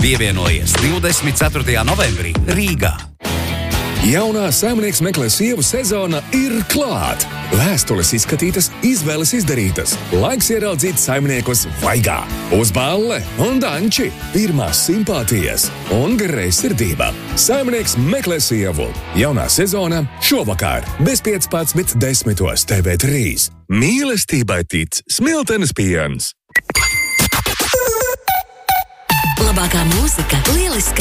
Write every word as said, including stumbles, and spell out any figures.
Pievienojies divdesmit ceturtajā novembrī Rīgā. Jaunā Saimnieks meklē sievu sezona ir klāt. Vēstules izskatītas, izvēles izdarītas. Laiks ieraudzīt saimniekus vaigā. Uz balle un danči. Pirmās simpātijas un greizsirdība. Saimnieks meklē sievu. Jaunā sezona šovakar. Bez piecpadsmit desmitos T V trīs. Mīlestībai tic Smiltenes piens. Labākā mūzika, lieliskā